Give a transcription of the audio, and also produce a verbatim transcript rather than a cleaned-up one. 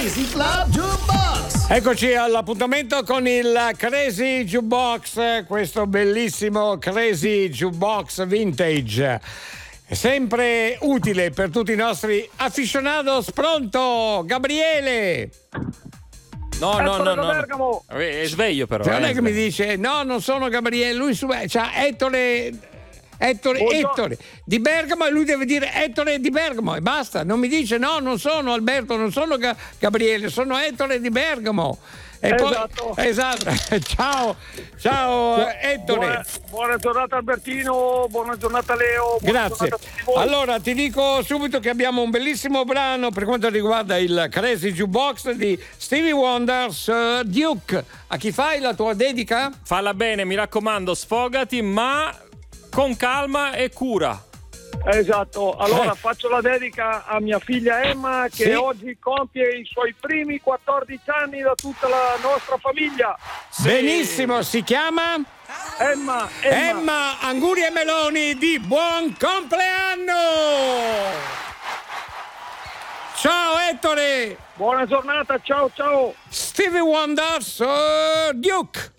Crazy Club Jukebox. Eccoci all'appuntamento con il Crazy Jukebox, questo bellissimo Crazy Jukebox vintage. Sempre utile per tutti i nostri aficionados. Pronto, Gabriele? No, no, no, no, Bergamo. no. È sveglio però. Cioè, non eh, è che mi dice no, non sono Gabriele, lui su, c'ha Ettore, Ettore, Buongiorno. Ettore di Bergamo e lui deve dire Ettore di Bergamo e basta, non mi dice no, non sono Alberto, non sono Ga- Gabriele, sono Ettore di Bergamo. E Esatto. poi, esatto. Ciao, ciao Ettore. Buona, buona giornata Albertino, buona giornata Leo. Buona Grazie. giornata a tutti voi. Allora ti dico subito che abbiamo un bellissimo brano per quanto riguarda il Crazy Jukebox di Stevie Wonders, uh, Duke. A chi fai la tua dedica? Falla bene, mi raccomando, sfogati, ma con calma e cura. Esatto, allora Eh. faccio la dedica a mia figlia Emma che Sì. oggi compie i suoi primi quattordici anni da tutta la nostra famiglia. Benissimo, si chiama Emma, Emma. Emma Anguri e Meloni di buon compleanno. Ciao Ettore. Buona giornata, ciao ciao. Stevie Wonders, uh, Duke.